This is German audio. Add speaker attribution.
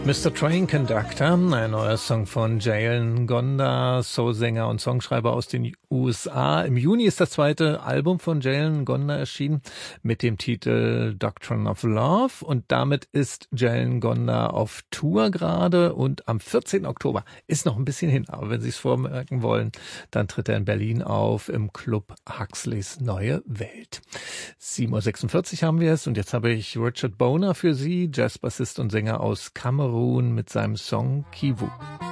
Speaker 1: Mr. Train Conductor, ein neuer Song von Jalen Gonda, Soulsänger und Songschreiber aus den USA. Im Juni ist das zweite Album von Jalen Gonda erschienen mit dem Titel Doctrine of Love und damit ist Jalen Gonda auf Tour gerade und am 14. Oktober ist noch ein bisschen hin, aber wenn Sie es vormerken wollen, dann tritt er in Berlin auf im Club Huxleys Neue Welt. 7:46 Uhr haben wir es und jetzt habe ich Richard Boner für Sie, Jazzbassist und Sänger aus Kamerun mit seinem Song Kivu.